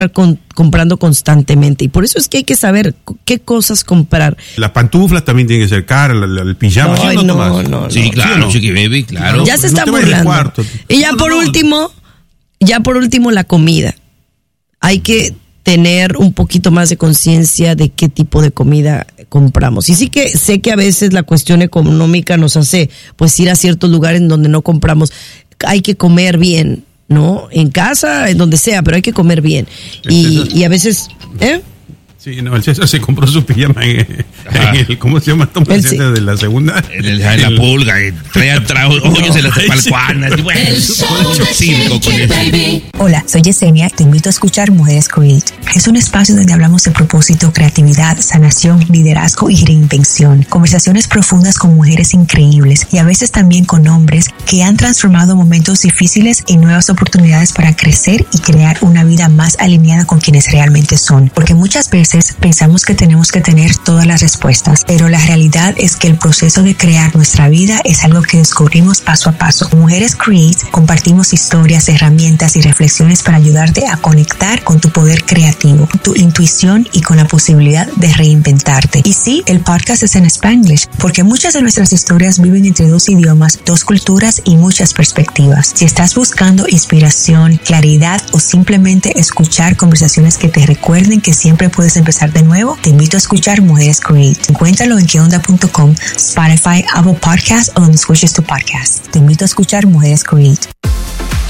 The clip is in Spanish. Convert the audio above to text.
comprando constantemente, y por eso es que hay que saber qué cosas comprar. Las pantuflas también tienen que ser caras, el pijama. No. Sí, claro, Chiqui Baby, claro. Ya se está burlando. Y ya por último, la comida. Hay que tener un poquito más de conciencia de qué tipo de comida compramos. Y sí que sé que a veces la cuestión económica nos hace pues ir a ciertos lugares en donde no compramos. Hay que comer bien, ¿no? En casa, en donde sea, pero hay que comer bien. Y a veces, Sí, no, el César se compró su pijama en el ¿cómo se llama? De la segunda. La pulga, traía hoyos en las espalcuanas. Circo con eso. Hola, soy Yesenia, te invito a escuchar Mujeres Create. Es un espacio donde hablamos de propósito, creatividad, sanación, liderazgo y reinvención. Conversaciones profundas con mujeres increíbles y a veces también con hombres que han transformado momentos difíciles en nuevas oportunidades para crecer y crear una vida más alineada con quienes realmente son. Porque muchas veces pensamos que tenemos que tener todas las respuestas, pero la realidad es que el proceso de crear nuestra vida es algo que descubrimos paso a paso. Mujeres Create compartimos historias, herramientas y reflexiones para ayudarte a conectar con tu poder creativo, tu intuición y con la posibilidad de reinventarte. Y sí, el podcast es en Spanglish, porque muchas de nuestras historias viven entre dos idiomas, dos culturas y muchas perspectivas. Si estás buscando inspiración, claridad o simplemente escuchar conversaciones que te recuerden que siempre puedes empezar de nuevo, te invito a escuchar Mujeres Create. Encuéntralo en queonda.com, Spotify, Apple Podcasts o donde escuches tu podcast. Te invito a escuchar Mujeres Create.